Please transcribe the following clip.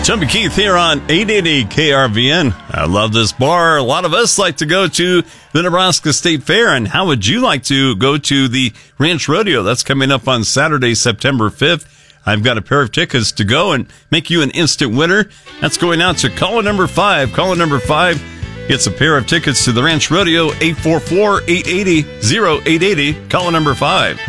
Chubby Keith here on 880 KRVN. I love this bar. A lot of us like to go to the Nebraska State Fair. And how would you like to go to the Ranch Rodeo? That's coming up on Saturday, September 5th. I've got a pair of tickets to go and make you an instant winner. That's going out to caller number 5. Caller number 5 gets a pair of tickets to the Ranch Rodeo, 844-880-0880. Caller number 5.